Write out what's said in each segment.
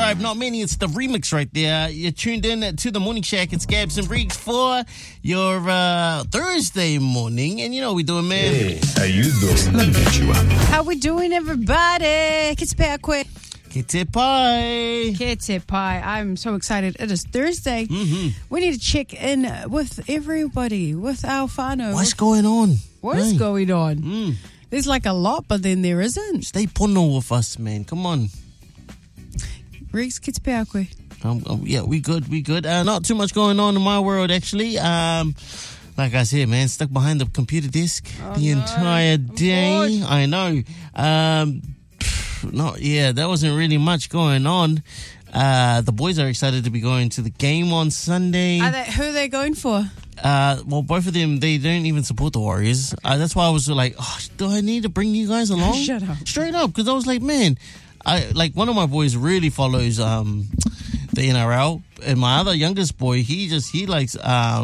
Tribe, Not Many. It's the remix right there. You're tuned in to the Morning Shack. It's Gabs and Reeks for your Thursday morning. And you know what we're doing, man. Hey, how you doing? Let me get you up. How we doing, everybody? Kete pai. Kete pai. Kete pai. I'm so excited. It is Thursday. We need to check in with everybody, with our whānau. What's going on? What is going on? There's like a lot, but then there isn't. Stay pono with us, man. Come on. Reeks, kete pai koe. Yeah, we good. Not too much going on in my world, actually. Like I said, man, stuck behind the computer desk the entire day. I know. There wasn't really much going on. The boys are excited to be going to the game on Sunday. Who are they going for? Well, both of them, they don't even support the Warriors. That's why I was like, do I need to bring you guys along? Shut up. Straight up, because I was like, man, one of my boys really follows the NRL, and my other youngest boy, he likes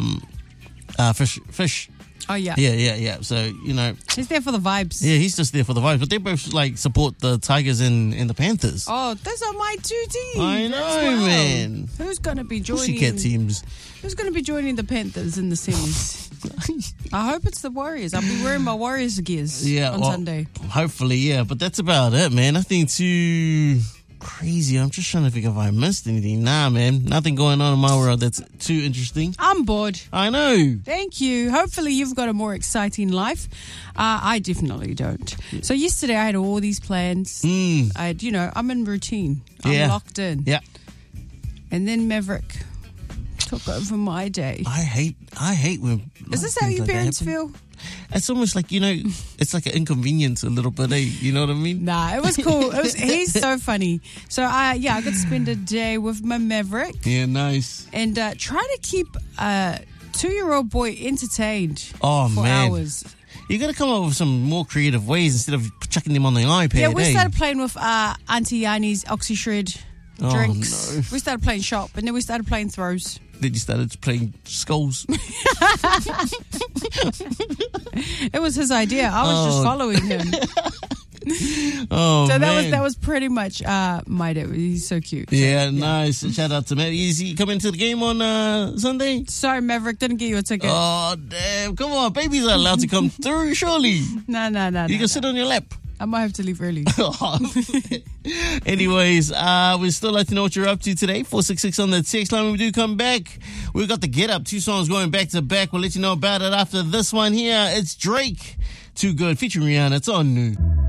fish. Oh, yeah. Yeah. So, you know. He's there for the vibes. Yeah, he's just there for the vibes. But they both, support the Tigers and the Panthers. Oh, those are my two teams. I know, man. Who's going to be joining? Pussycat teams. Who's going to be joining the Panthers in the semis? I hope it's the Warriors. I'll be wearing my Warriors gears on Sunday. Hopefully, yeah. But that's about it, man. Nothing too crazy. I'm just trying to think if I missed anything. Nah, man. Nothing going on in my world that's too interesting. I'm bored. I know. Thank you. Hopefully you've got a more exciting life. I definitely don't. So yesterday I had all these plans. I'm in routine. I'm locked in. Yeah. And then Maverick took over my day. I hate when... Is this how your parents feel? It's almost like, it's like an inconvenience a little bit, you know what I mean? Nah, it was cool. He's so funny. So, I got to spend a day with my Maverick. Yeah, nice. And try to keep a 2-year-old boy entertained for hours. You got to come up with some more creative ways instead of chucking them on the iPad. Yeah, we started playing with Auntie Yanni's OxyShred drinks. No. We started playing shop, and then we started playing throws. Then you started playing skulls. It was his idea. I was just following him. So that was pretty much my day. He's so cute. Yeah, nice. Shout out to Matt. Is he coming to the game on Sunday? Sorry, Maverick, didn't get you a ticket. Oh, damn. Come on. Babies are allowed to come through, surely. No. You can sit on your lap. I might have to leave early. Anyways, we'd still like to know what you're up to today. 466 on the text line. When we do come back, we've got the Get Up. 2 songs going back to back. We'll let you know about it after this one here. It's Drake. Too Good featuring Rihanna. It's on New.